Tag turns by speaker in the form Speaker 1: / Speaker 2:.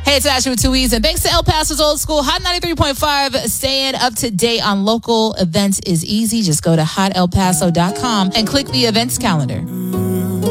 Speaker 1: Hey, it's Ashley with 2 E's, and thanks to El Paso's Old School Hot 93.5. Staying up to date on local events is easy. Just go to hotelpaso.com and click the events calendar.